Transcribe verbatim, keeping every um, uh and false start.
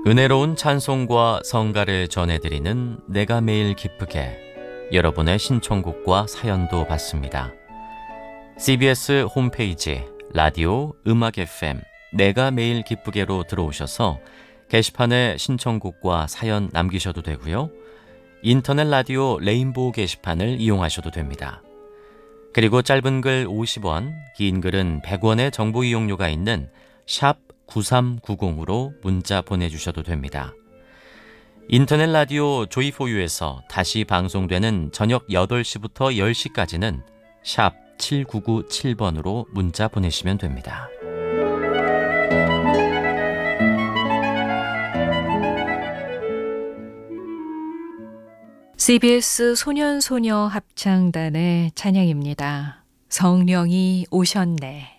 은혜로운 찬송과 성가를 전해드리는 내가 매일 기쁘게, 여러분의 신청곡과 사연도 받습니다. 씨비에스 홈페이지 라디오 음악 에프엠 내가 매일 기쁘게로 들어오셔서 게시판에 신청곡과 사연 남기셔도 되고요. 인터넷 라디오 레인보우 게시판을 이용하셔도 됩니다. 그리고 짧은 글 오십 원, 긴 글은 백 원의 정보 이용료가 있는 샵 구삼구공으로 문자 보내주셔도 됩니다. 인터넷 라디오 조이포유에서 다시 방송되는 저녁 여덟 시부터 열 시까지는 샵 칠구구칠 번으로 문자 보내시면 됩니다. 씨비에스 소년소녀 합창단의 찬양입니다. 성령이 오셨네.